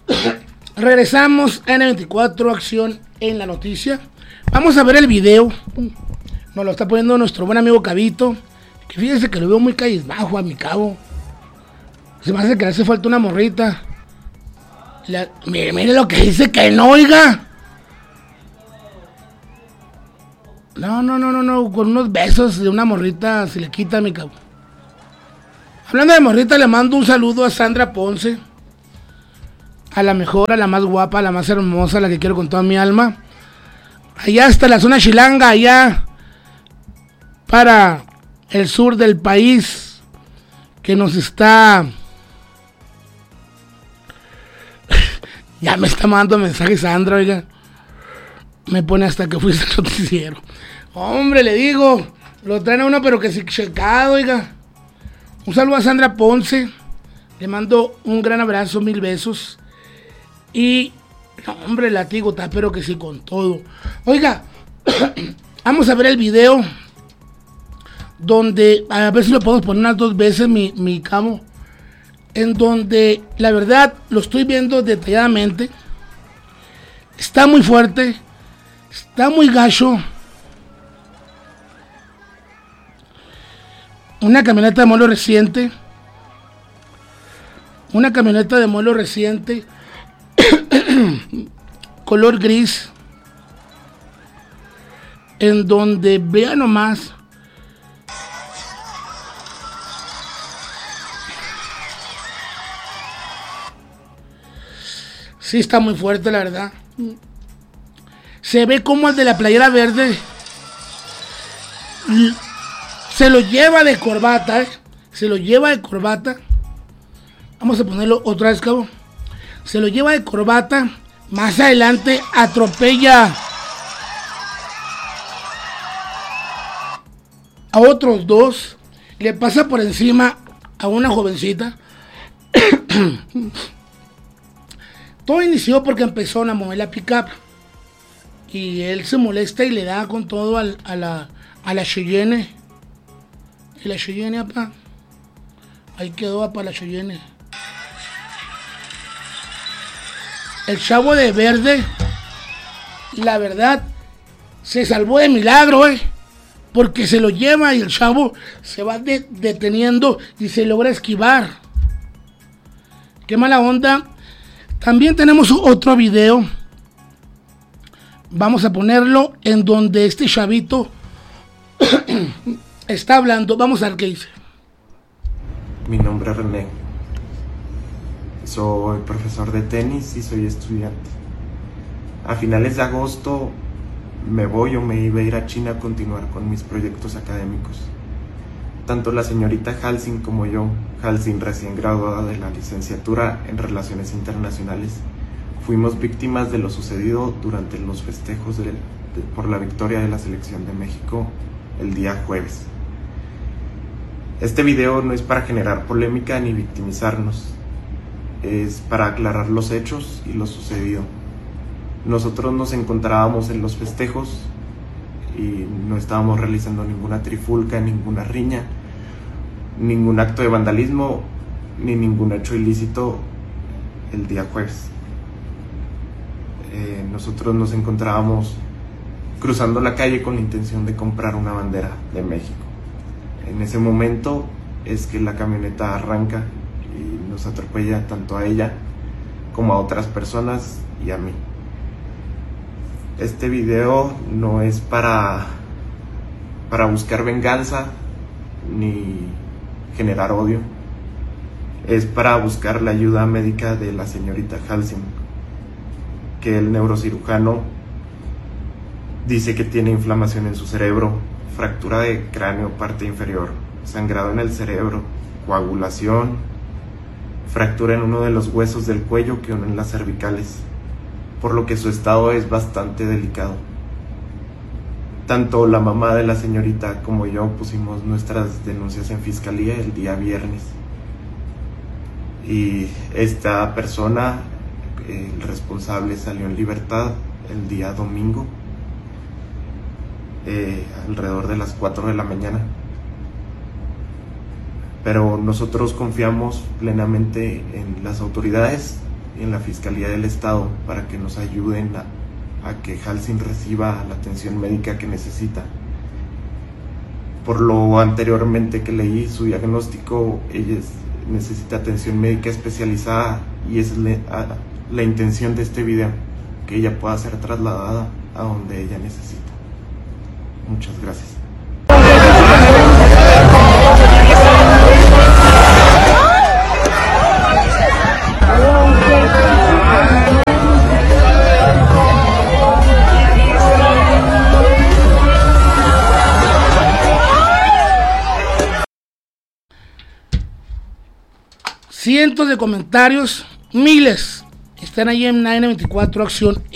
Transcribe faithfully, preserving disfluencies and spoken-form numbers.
Regresamos a N veinticuatro, acción en la noticia. Vamos a ver el video. Nos lo está poniendo nuestro buen amigo Cabito. Que fíjense que lo veo muy cabizbajo a mi cabo. Se me hace que le hace falta una morrita. La, mire, mire lo que dice que no, oiga. No, no, no, no, no. Con unos besos de una morrita se le quita a mi cabo. Hablando de morrita, le mando un saludo a Sandra Ponce. A la mejor, a la más guapa, a la más hermosa, a la que quiero con toda mi alma. Allá hasta la zona chilanga, allá para el sur del país, que nos está... Ya me está mandando mensajes Sandra, oiga. Me pone hasta que fuiste al noticiero. Hombre, le digo, lo traen a uno pero que sí checado, oiga. Un saludo a Sandra Ponce. Le mando un gran abrazo, mil besos. Y, no, hombre, latigo está, pero que sí con todo. Oiga, vamos a ver el video donde, a ver si lo podemos poner unas dos veces, mi, mi camo, en donde, la verdad, lo estoy viendo detalladamente. Está muy fuerte, está muy gacho. Una camioneta de modelo reciente, una camioneta de modelo reciente, color gris, en donde vean nomás sí está muy fuerte, la verdad. Se ve como el de la playera verde se lo lleva de corbata, ¿eh? Se lo lleva de corbata. Vamos a ponerlo otra vez, cabo. Se lo lleva de corbata. Más adelante atropella a otros dos. Le pasa por encima a una jovencita. Todo inició porque empezó a mover la pickup. Y él se molesta y le da con todo al, a la a la Cheyenne. Y la Cheyenne, apa. Ahí quedó, apa, la Cheyenne. El chavo de verde, la verdad, se salvó de milagro, eh. Porque se lo lleva y el chavo se va de, deteniendo y se logra esquivar. Qué mala onda. También tenemos otro video. Vamos a ponerlo en donde este chavito está hablando. Vamos a ver qué dice. Mi nombre es René. Soy profesor de tenis y soy estudiante. A finales de agosto me voy o me iba a ir a China a continuar con mis proyectos académicos. Tanto la señorita Halsing como yo, Halsing recién graduada de la licenciatura en Relaciones Internacionales, fuimos víctimas de lo sucedido durante los festejos de, de, por la victoria de la selección de México el día jueves. Este video no es para generar polémica ni victimizarnos, es para aclarar los hechos y lo sucedido. Nosotros nos encontrábamos en los festejos y no estábamos realizando ninguna trifulca, ninguna riña, ningún acto de vandalismo, ni ningún hecho ilícito el día jueves. Eh, nosotros nos encontrábamos cruzando la calle con la intención de comprar una bandera de México. En ese momento es que la camioneta arranca y nos atropella tanto a ella como a otras personas y a mí. Este video no es para, para buscar venganza ni generar odio. Es para buscar la ayuda médica de la señorita Halsing, que el neurocirujano dice que tiene inflamación en su cerebro, fractura de cráneo parte inferior, sangrado en el cerebro, coagulación, fractura en uno de los huesos del cuello que unen las cervicales, por lo que su estado es bastante delicado. Tanto la mamá de la señorita como yo pusimos nuestras denuncias en fiscalía el día viernes. Y esta persona, el responsable, salió en libertad el día domingo, eh, alrededor de las cuatro de la mañana. Pero nosotros confiamos plenamente en las autoridades y en la Fiscalía del Estado para que nos ayuden a, a que Halsyn reciba la atención médica que necesita. Por lo anteriormente que leí, su diagnóstico, ella es, necesita atención médica especializada y es le, a, la intención de este video, que ella pueda ser trasladada a donde ella necesita. Muchas gracias. Cientos de comentarios, miles, están ahí en N veinticuatro Acción.